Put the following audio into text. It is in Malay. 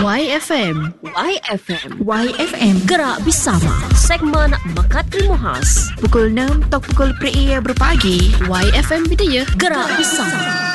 YFM. YFM. YFM. Gerak bersama. Segmen Bakat Ilmu Khas. Pukul 6 tok pukul 3 berpagi. YFM Bidaya. Gerak bersama.